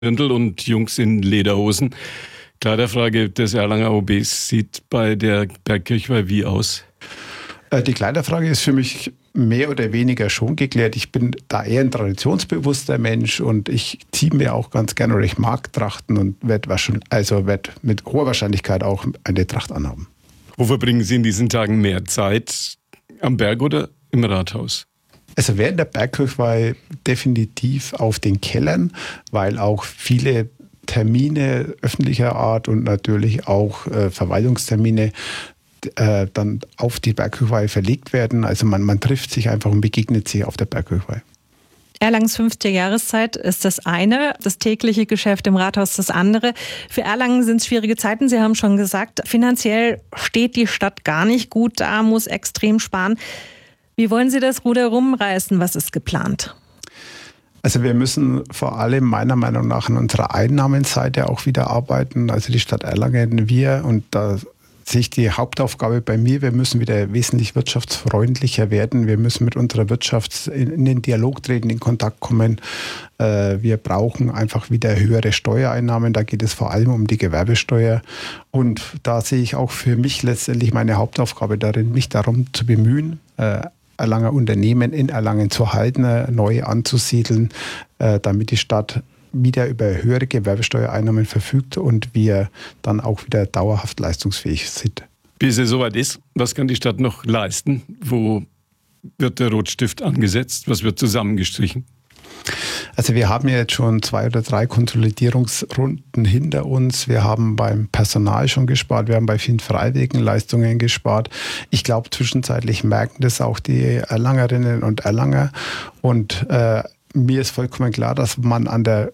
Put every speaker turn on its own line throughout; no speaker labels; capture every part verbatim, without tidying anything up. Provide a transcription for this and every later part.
Dirndl und Jungs in Lederhosen. Kleiderfrage des Erlanger O Bs sieht bei der Bergkirchweih wie aus?
Die Kleiderfrage ist für mich mehr oder weniger schon geklärt. Ich bin da eher ein traditionsbewusster Mensch und ich ziehe mir auch ganz gerne oder ich mag Trachten und werde also werd mit hoher Wahrscheinlichkeit auch eine Tracht anhaben.
Wo verbringen Sie in diesen Tagen mehr Zeit? Am Berg oder im Rathaus?
Also während der Bergkirchweih definitiv auf den Kellern, weil auch viele Termine öffentlicher Art und natürlich auch äh, Verwaltungstermine äh, dann auf die Bergkirchweih verlegt werden. Also man, man trifft sich einfach und begegnet sich auf der Bergkirchweih.
Erlangens fünfte Jahreszeit ist das eine, das tägliche Geschäft im Rathaus das andere. Für Erlangen sind es schwierige Zeiten, Sie haben schon gesagt. Finanziell steht die Stadt gar nicht gut da, muss extrem sparen. Wie wollen Sie das Ruder rumreißen? Was ist geplant?
Also wir müssen vor allem meiner Meinung nach an unserer Einnahmenseite auch wieder arbeiten. Also die Stadt Erlangen, wir, und da sehe ich die Hauptaufgabe bei mir, wir müssen wieder wesentlich wirtschaftsfreundlicher werden. Wir müssen mit unserer Wirtschaft in den Dialog treten, in Kontakt kommen. Wir brauchen einfach wieder höhere Steuereinnahmen. Da geht es vor allem um die Gewerbesteuer. Und da sehe ich auch für mich letztendlich meine Hauptaufgabe darin, mich darum zu bemühen, Erlanger Unternehmen in Erlangen zu halten, neu anzusiedeln, damit die Stadt wieder über höhere Gewerbesteuereinnahmen verfügt und wir dann auch wieder dauerhaft leistungsfähig sind.
Bis es soweit ist, was kann die Stadt noch leisten? Wo wird der Rotstift angesetzt? Was wird zusammengestrichen?
Also wir haben ja jetzt schon zwei oder drei Konsolidierungsrunden hinter uns. Wir haben beim Personal schon gespart, wir haben bei vielen Freiwilligenleistungen gespart. Ich glaube, zwischenzeitlich merken das auch die Erlangerinnen und Erlanger. Und äh, mir ist vollkommen klar, dass man an der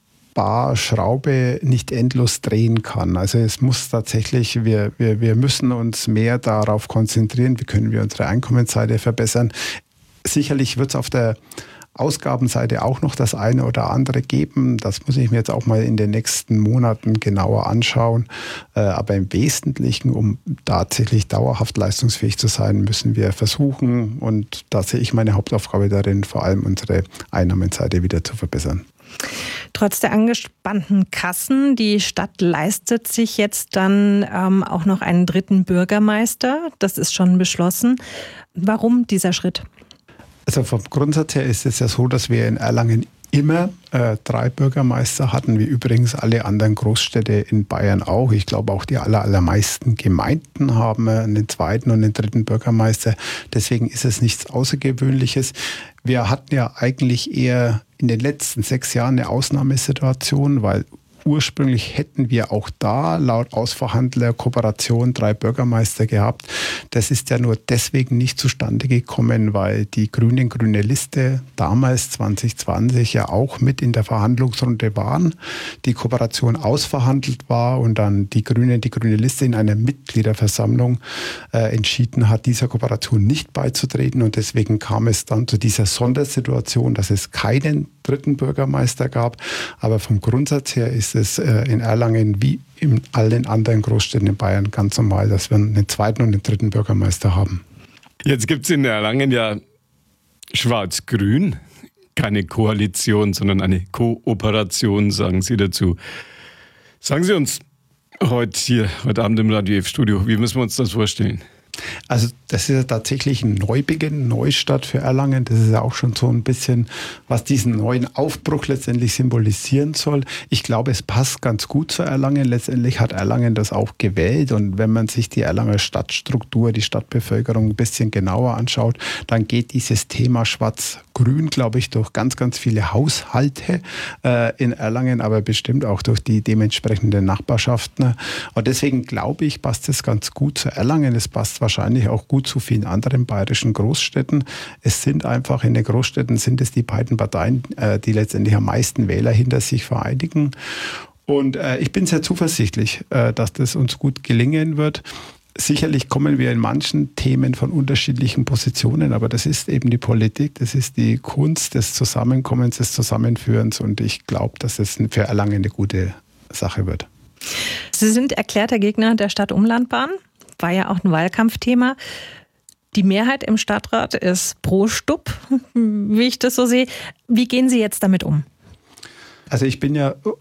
Sparschraube nicht endlos drehen kann. Also es muss tatsächlich, wir, wir, wir müssen uns mehr darauf konzentrieren, wie können wir unsere Einkommensseite verbessern. Sicherlich wird es auf der Ausgabenseite auch noch das eine oder andere geben. Das muss ich mir jetzt auch mal in den nächsten Monaten genauer anschauen. Aber im Wesentlichen, um tatsächlich dauerhaft leistungsfähig zu sein, müssen wir versuchen, und da sehe ich meine Hauptaufgabe darin, vor allem unsere Einnahmenseite wieder zu verbessern.
Trotz der angespannten Kassen, die Stadt leistet sich jetzt dann ähm, auch noch einen dritten Bürgermeister. Das ist schon beschlossen. Warum dieser Schritt?
Also vom Grundsatz her ist es ja so, dass wir in Erlangen immer äh, drei Bürgermeister hatten, wie übrigens alle anderen Großstädte in Bayern auch. Ich glaube auch die aller, allermeisten Gemeinden haben einen zweiten und einen dritten Bürgermeister. Deswegen ist es nichts Außergewöhnliches. Wir hatten ja eigentlich eher in den letzten sechs Jahren eine Ausnahmesituation, weil ursprünglich hätten wir auch da laut Ausverhandler Kooperation drei Bürgermeister gehabt. Das ist ja nur deswegen nicht zustande gekommen, weil die Grünen grüne Liste damals zwanzig zwanzig ja auch mit in der Verhandlungsrunde waren, die Kooperation ausverhandelt war und dann die Grünen die grüne Liste in einer Mitgliederversammlung äh, entschieden hat, dieser Kooperation nicht beizutreten, und deswegen kam es dann zu dieser Sondersituation, dass es keinen dritten Bürgermeister gab. Aber vom Grundsatz her ist es in Erlangen wie in allen anderen Großstädten in Bayern ganz normal, dass wir einen zweiten und einen dritten Bürgermeister haben.
Jetzt gibt es in Erlangen ja Schwarz-Grün, keine Koalition, sondern eine Kooperation, sagen Sie dazu. Sagen Sie uns heute hier, heute Abend im Radio F-Studio, wie müssen wir uns das vorstellen?
Also das ist ja tatsächlich ein Neubeginn, Neustart für Erlangen. Das ist ja auch schon so ein bisschen, was diesen neuen Aufbruch letztendlich symbolisieren soll. Ich glaube, es passt ganz gut zu Erlangen. Letztendlich hat Erlangen das auch gewählt. Und wenn man sich die Erlanger Stadtstruktur, die Stadtbevölkerung ein bisschen genauer anschaut, dann geht dieses Thema Schwarz-Grün, glaube ich, durch ganz, ganz viele Haushalte äh, in Erlangen, aber bestimmt auch durch die dementsprechenden Nachbarschaften. Und deswegen glaube ich, passt es ganz gut zu Erlangen. Es passt wahrscheinlich auch gut zu vielen anderen bayerischen Großstädten. Es sind einfach in den Großstädten sind es die beiden Parteien, die letztendlich am meisten Wähler hinter sich vereinigen. Und ich bin sehr zuversichtlich, dass das uns gut gelingen wird. Sicherlich kommen wir in manchen Themen von unterschiedlichen Positionen, aber das ist eben die Politik, das ist die Kunst des Zusammenkommens, des Zusammenführens, und ich glaube, dass es für Erlangen eine gute Sache wird.
Sie sind erklärter Gegner der Stadtumlandbahn. War ja auch ein Wahlkampfthema. Die Mehrheit im Stadtrat ist pro Stub, wie ich das so sehe. Wie gehen Sie jetzt damit um?
Also ich bin ja